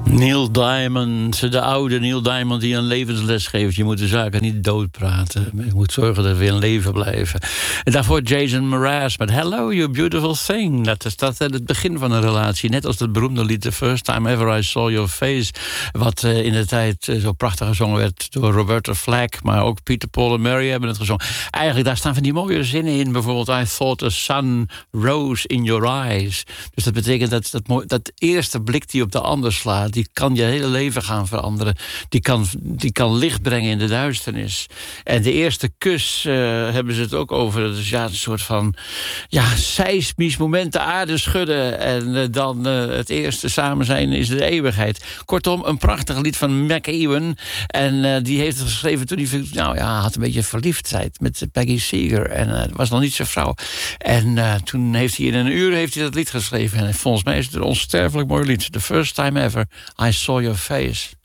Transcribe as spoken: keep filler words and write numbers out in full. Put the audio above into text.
Neil Diamond, de oude Neil Diamond die een levensles geeft. Je moet de zaken niet doodpraten. Je moet zorgen dat we in leven blijven. En daarvoor Jason Mraz met Hello, You Beautiful Thing. Dat is dat het begin van een relatie. Net als het beroemde lied The First Time Ever I Saw Your Face. Wat uh, in de tijd uh, zo prachtig gezongen werd door Roberta Flack. Maar ook Peter, Paul en Mary hebben het gezongen. Eigenlijk, daar staan van die mooie zinnen in. Bijvoorbeeld, I thought the sun rose in your eyes. Dus dat betekent dat dat, dat eerste blik die op de ander slaat, die kan je hele leven gaan veranderen. Die kan, die kan licht brengen in de duisternis. En de eerste kus uh, hebben ze het ook over. Dat is ja, een soort van ja, seismisch moment, de aarde schudden. En uh, dan uh, het eerste samen zijn is de eeuwigheid. Kortom, een prachtig lied van McEwan. En uh, die heeft het geschreven toen hij nou, ja, had een beetje verliefdheid met Peggy Seeger. En uh, was nog niet zijn vrouw. En uh, toen heeft hij in een uur heeft hij dat lied geschreven. En volgens mij is het een onsterfelijk mooi lied. The First Time Ever I Saw Your Face.